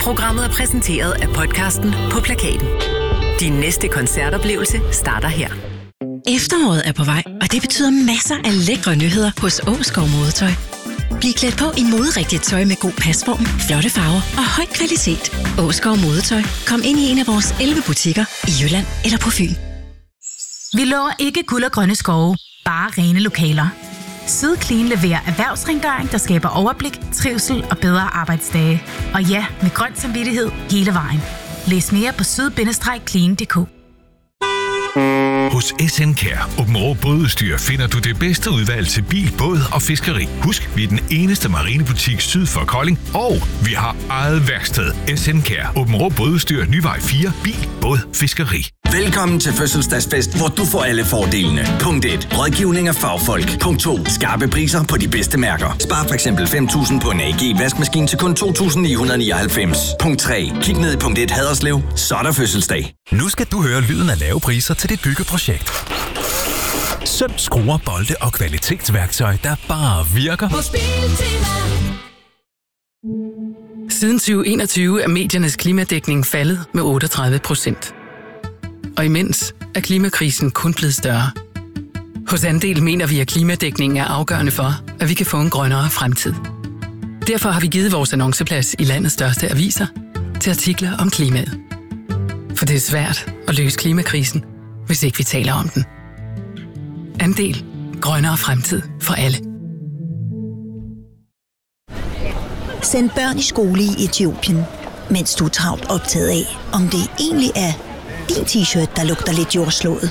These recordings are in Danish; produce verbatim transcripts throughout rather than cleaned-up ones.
Programmet er præsenteret af podcasten På Plakaten. Din næste koncertoplevelse starter her. Efteråret er på vej, og det betyder masser af lækre nyheder hos Åskov Modetøj. Bliv klædt på i moderigtigt tøj med god pasform, flotte farver og høj kvalitet. Åskov Modetøj. Kom ind i en af vores elleve butikker i Jylland eller på Fyn. Vi lover ikke guld og grønne skove, bare rene lokaler. Sydclean leverer erhvervsrengøring, der skaber overblik, trivsel og bedre arbejdsdage. Og ja, med grøn samvittighed hele vejen. Læs mere på syd bindestreg clean punktum d k. Hos S N Kjær Aabenraa Bådudstyr finder du det bedste udvalg til bil, båd og fiskeri. Husk, vi er den eneste marinebutik syd for Kolding, og vi har eget værksted. S N Kjær Aabenraa Bådudstyr, Nyvej fire, bil, båd, fiskeri. Velkommen til fødselsdagsfest, hvor du får alle fordelene. Punkt et. Rådgivning af fagfolk. Punkt to. Skarpe priser på de bedste mærker. Spar for eksempel fem tusind på en A G vaskemaskine til kun to tusind ni hundrede nioghalvfems. Punkt tre. Kig ned i punkt et Haderslev, så er der fødselsdag. Nu skal du høre lyden af lave priser til dit byggeprojekt. Søm, skruer, bolde og kvalitetsværktøj, der bare virker. Siden tyve enogtyve er mediernes klimadækning faldet med otteogtredive procent. Og imens er klimakrisen kun blevet større. Hos Andel mener vi, at klimadækningen er afgørende for, at vi kan få en grønnere fremtid. Derfor har vi givet vores annonceplads i landets største aviser til artikler om klimaet. For det er svært at løse klimakrisen, hvis ikke vi taler om den. Andel. Grønnere fremtid for alle. Send børn i skole i Etiopien, mens du er travlt optaget af, om det egentlig er din t-shirt, der lugter lidt jordslået.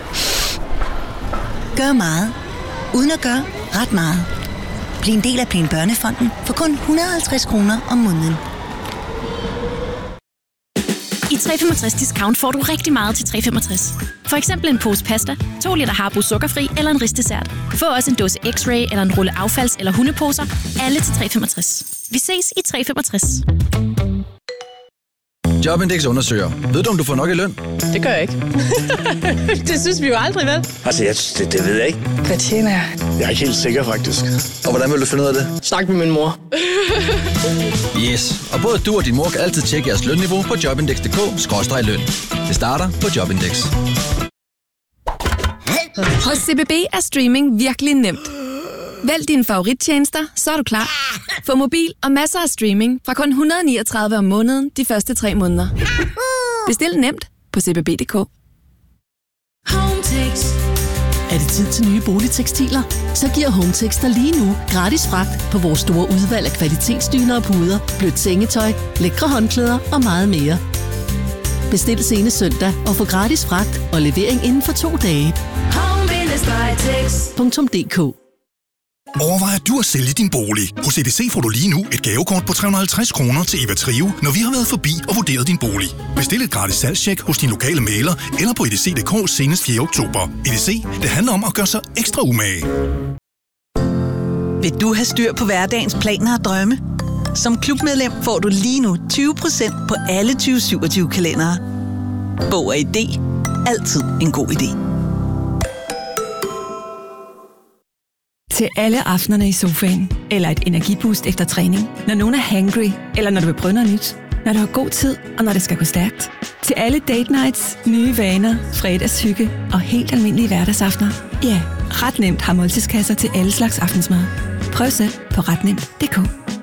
Gør meget, uden at gøre ret meget. Bliv en del af Plan Børnefonden for kun et hundrede og halvtreds kroner om måneden. I tre komma femogtres discount får du rigtig meget til tre komma femogtres. For eksempel en pose pasta, to liter Harbo sukkerfri eller en risdessert. Få også en dåse X-Ray eller en rulle affalds- eller hundeposer. Alle til tre komma femogtres. Vi ses i tre komma femogtres. Jobindex undersøger. Ved du, om du får nok i løn? Det gør jeg ikke. Det synes vi jo aldrig, vel? Altså, jeg, det, det ved jeg ikke. Hvad tjener jeg? Jeg er ikke helt sikker, faktisk. Og hvordan vil du finde ud af det? Snak med min mor. Yes, og både du og din mor kan altid tjekke jeres lønniveau på jobindex punktum d k skråstreg løn. Det starter på Jobindex. Hos C B B er streaming virkelig nemt. Vælg dine favorittjenester, så er du klar. Få mobil og masser af streaming fra kun et hundrede og niogtredive om måneden de første tre måneder. Bestil nemt på c b b punktum d k. Hometex. Er det tid til nye boligtekstiler? Så giver Hometex dig lige nu gratis fragt på vores store udvalg af kvalitetsdyner og puder, blødt sengetøj, lækre håndklæder og meget mere. Bestil senest søndag og få gratis fragt og levering inden for to dage. Hometex punktum d k. Overvejer du at sælge din bolig? Hos E D C får du lige nu et gavekort på tre hundrede og halvtreds kroner til Eva Trio, når vi har været forbi og vurderet din bolig. Bestil et gratis salgstjek hos din lokale mægler eller på edc punktum d k senest fjerde oktober. E D C, det handler om at gøre sig ekstra umage. Vil du have styr på hverdagens planer og drømme? Som klubmedlem får du lige nu tyve procent på alle tyve syvogtyve kalendere. Bog og idé. Altid en god idé. Til alle aftenerne i sofaen, eller et energiboost efter træning, når nogen er hangry, eller når du vil prøve noget nyt, når du har god tid, og når det skal gå stærkt. Til alle date nights, nye vaner, fredagshygge og helt almindelige hverdagsaftener. Ja, ret nemt har måltidskasser til alle slags aftensmad. Prøv selv på ret nemt punktum d k.